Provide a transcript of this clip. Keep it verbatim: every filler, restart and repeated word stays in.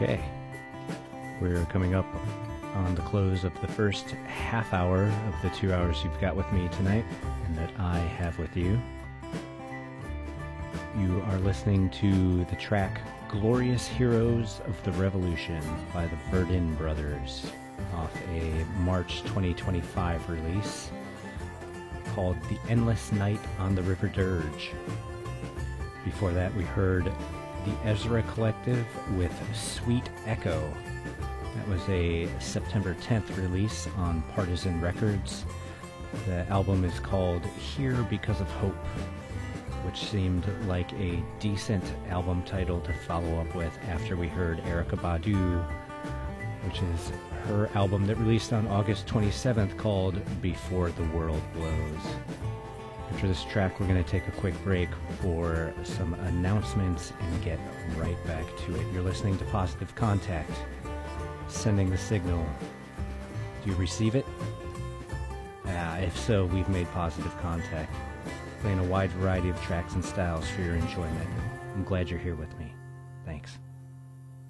Okay, we're coming up on the close of the first half hour of the two hours you've got with me tonight and that I have with you. You are listening to the track Glorious Heroes of the Revolution by the Verdun Brothers off a March twenty twenty-five release called The Endless Night on the River Dirge. Before that we heard the Ezra Collective with Sweet Echo. That was a September tenth release on Partisan Records. The album is called Here Because of Hope, which seemed like a decent album title to follow up with after we heard Erykah Badu, which is her album that released on August twenty-seventh called Before the World Blows. After this track, we're going to take a quick break for some announcements and get right back to it. You're listening to Positive Contact, sending the signal. Do you receive it? Ah, if so, we've made positive contact, playing a wide variety of tracks and styles for your enjoyment. I'm glad you're here with me. Thanks.